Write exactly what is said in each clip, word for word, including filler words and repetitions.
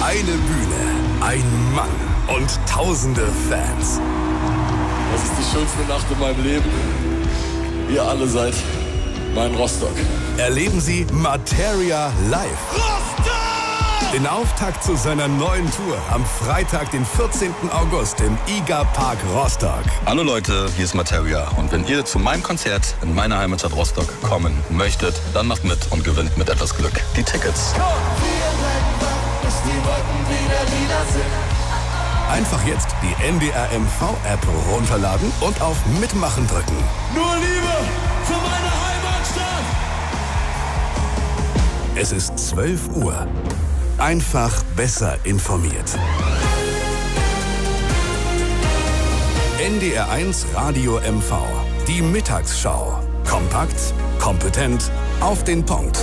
Eine Bühne, ein Mann und tausende Fans. Das ist die schönste Nacht in meinem Leben. Ihr alle seid mein Rostock. Erleben Sie Materia live. Rostock! Den Auftakt zu seiner neuen Tour am Freitag, den vierzehnten August im I G A Park Rostock. Hallo Leute, hier ist Materia. Und wenn ihr zu meinem Konzert in meiner Heimatstadt Rostock kommen möchtet, dann macht mit und gewinnt mit etwas Glück die Tickets. Komm, wir bleiben wach, bis die Wolken wieder lila sind. Einfach jetzt die N D R M V-App runterladen und auf Mitmachen drücken. Nur Liebe für meine Heimatstadt! Es ist zwölf Uhr. Einfach besser informiert. N D R eins Radio M V. Die Mittagsschau. Kompakt, kompetent, auf den Punkt.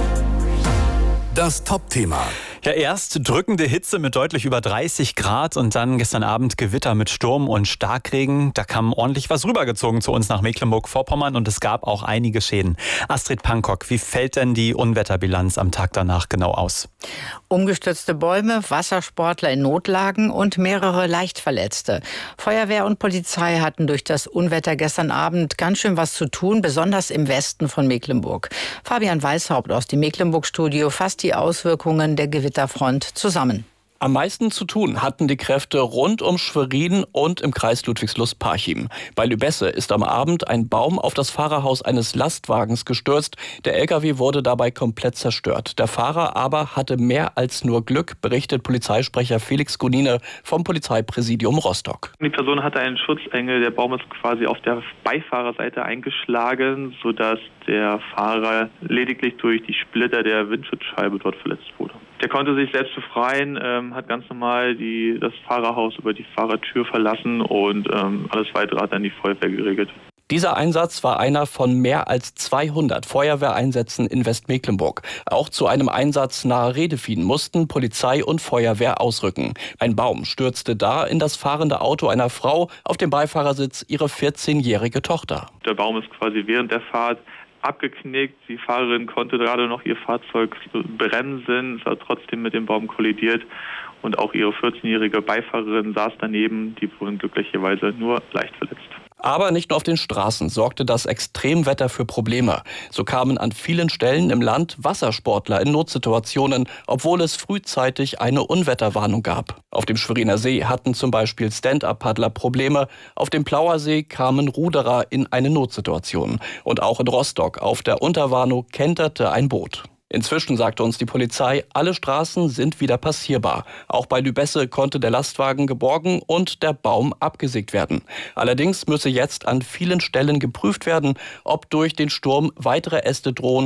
Das Top-Thema. Ja, erst drückende Hitze mit deutlich über dreißig Grad und dann gestern Abend Gewitter mit Sturm und Starkregen. Da kam ordentlich was rübergezogen zu uns nach Mecklenburg-Vorpommern und es gab auch einige Schäden. Astrid Pankok, wie fällt denn die Unwetterbilanz am Tag danach genau aus? Umgestürzte Bäume, Wassersportler in Notlagen und mehrere Leichtverletzte. Feuerwehr und Polizei hatten durch das Unwetter gestern Abend ganz schön was zu tun, besonders im Westen von Mecklenburg. Fabian Weishaupt aus dem Mecklenburg-Studio fasst die Auswirkungen der Gewitterfront zusammen. Am meisten zu tun hatten die Kräfte rund um Schwerin und im Kreis Ludwigslust-Parchim. Bei Lübesse ist am Abend ein Baum auf das Fahrerhaus eines Lastwagens gestürzt. Der L K W wurde dabei komplett zerstört. Der Fahrer aber hatte mehr als nur Glück, berichtet Polizeisprecher Felix Gunine vom Polizeipräsidium Rostock. Die Person hatte einen Schutzengel. Der Baum ist quasi auf der Beifahrerseite eingeschlagen, sodass der Fahrer lediglich durch die Splitter der Windschutzscheibe dort verletzt wurde. Der konnte sich selbst befreien, ähm, hat ganz normal die, das Fahrerhaus über die Fahrertür verlassen und ähm, alles weitere hat dann die Feuerwehr geregelt. Dieser Einsatz war einer von mehr als zweihundert Feuerwehreinsätzen in Westmecklenburg. Auch zu einem Einsatz nahe Redefien mussten Polizei und Feuerwehr ausrücken. Ein Baum stürzte da in das fahrende Auto einer Frau, auf dem Beifahrersitz ihre vierzehnjährige Tochter. Der Baum ist quasi während der Fahrt abgeknickt. Die Fahrerin konnte gerade noch ihr Fahrzeug bremsen, es hat trotzdem mit dem Baum kollidiert und auch ihre vierzehnjährige Beifahrerin saß daneben, die wurden glücklicherweise nur leicht verletzt. Aber nicht nur auf den Straßen sorgte das Extremwetter für Probleme. So kamen an vielen Stellen im Land Wassersportler in Notsituationen, obwohl es frühzeitig eine Unwetterwarnung gab. Auf dem Schweriner See hatten zum Beispiel Stand-Up-Paddler Probleme. Auf dem Plauer See kamen Ruderer in eine Notsituation. Und auch in Rostock auf der Unterwarnow kenterte ein Boot. Inzwischen sagte uns die Polizei, alle Straßen sind wieder passierbar. Auch bei Lübesse konnte der Lastwagen geborgen und der Baum abgesägt werden. Allerdings müsse jetzt an vielen Stellen geprüft werden, ob durch den Sturm weitere Äste drohen